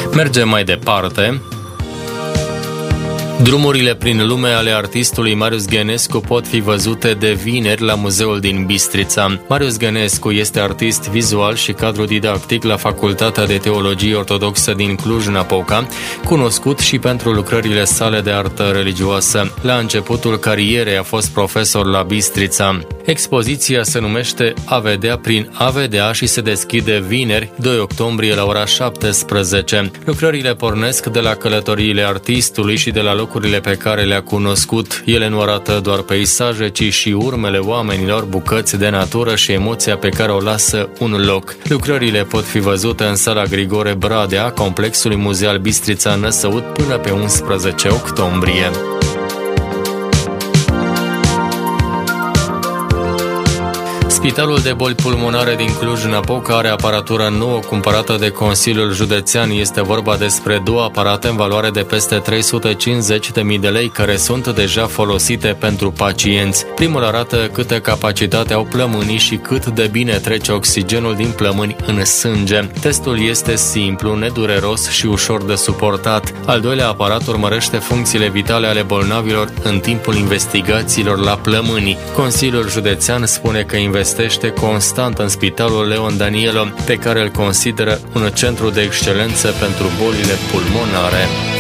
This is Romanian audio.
Mergem mai departe. Drumurile prin lume ale artistului Marius Ghenescu pot fi văzute de vineri la muzeul din Bistrița. Marius Ghenescu este artist vizual și cadru didactic la Facultatea de Teologie Ortodoxă din Cluj-Napoca, cunoscut și pentru lucrările sale de artă religioasă. La începutul carierei a fost profesor la Bistrița. Expoziția se numește A vedea prin a vedea și se deschide vineri, 2 octombrie la ora 17. Lucrările pornesc de la călătoriile artistului și de la locurile pe care le-a cunoscut. Ele nu arată doar peisaje, ci și urmele oamenilor, bucăți de natură și emoția pe care o lasă un loc. Lucrările pot fi văzute în sala Grigore Bradea, complexului muzeal Bistrița Năsăud, până pe 11 octombrie. Spitalul de boli pulmonare din Cluj-Napoca are aparatură nouă cumpărată de Consiliul Județean. Este vorba despre 2 aparate în valoare de peste 350.000 de lei care sunt deja folosite pentru pacienți. Primul arată câtă capacitate au plămânii și cât de bine trece oxigenul din plămâni în sânge. Testul este simplu, nedureros și ușor de suportat. Al doilea aparat urmărește funcțiile vitale ale bolnavilor în timpul investigațiilor la plămâni. Consiliul Județean spune că investește constant în Spitalul Leon Danielo, pe care îl consideră un centru de excelență pentru bolile pulmonare.